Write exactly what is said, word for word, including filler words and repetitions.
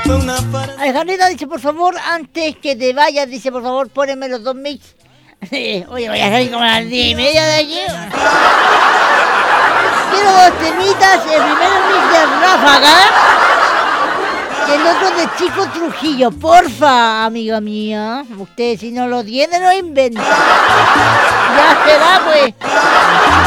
Alejandrina dice, por favor, antes que te vayas, dice, por favor, póneme los dos mix. Oye, voy a salir como a las diez y media de aquí. Quiero dos temitas, el primero mix de Ráfaga y el otro de Chico Trujillo. Porfa, amiga mía. Usted si no lo tiene, no inventa. Ya se va, pues.